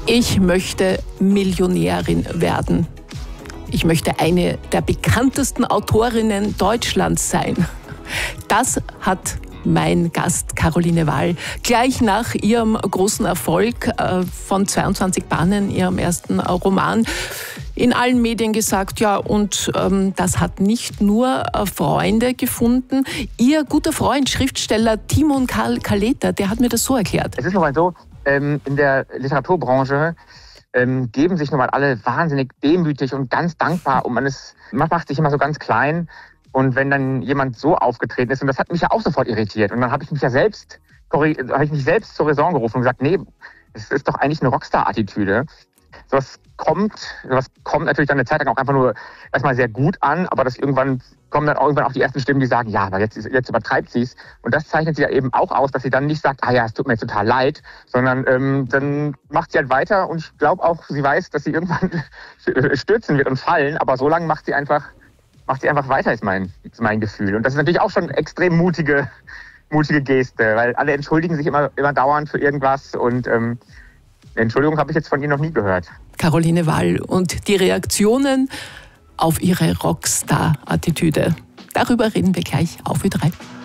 Ich möchte Millionärin werden. Ich möchte eine der bekanntesten Autorinnen Deutschlands sein. Das hat mein Gast Caroline Wahl gleich nach ihrem großen Erfolg von 22 Bahnen, ihrem ersten Roman, in allen Medien gesagt, ja, und das hat nicht nur Freunde gefunden. Ihr guter Freund, Schriftsteller Timon Kaleta, der hat mir das so erklärt. Es ist nun mal so, in der Literaturbranche geben sich nun mal alle wahnsinnig demütig und ganz dankbar und man macht sich immer so ganz klein. Und wenn dann jemand so aufgetreten ist, und das hat mich ja auch sofort irritiert, und dann habe ich mich selbst zur Raison gerufen und gesagt, nee, es ist doch eigentlich eine Rockstar-Attitüde. Sowas kommt natürlich dann eine Zeit lang auch einfach nur erstmal sehr gut an, aber kommen dann irgendwann auch die ersten Stimmen, die sagen, ja, aber jetzt übertreibt sie es. Und das zeichnet sie ja eben auch aus, dass sie dann nicht sagt, ah ja, es tut mir jetzt total leid, sondern dann macht sie halt weiter, und ich glaube auch, sie weiß, dass sie irgendwann stürzen wird und fallen, aber so lange macht sie einfach weiter, ist mein Gefühl. Und das ist natürlich auch schon eine extrem mutige Geste, weil alle entschuldigen sich immer dauernd für irgendwas, und eine Entschuldigung habe ich jetzt von ihr noch nie gehört. Caroline Wahl und die Reaktionen auf ihre Rockstar-Attitüde. Darüber reden wir gleich auf Ö3.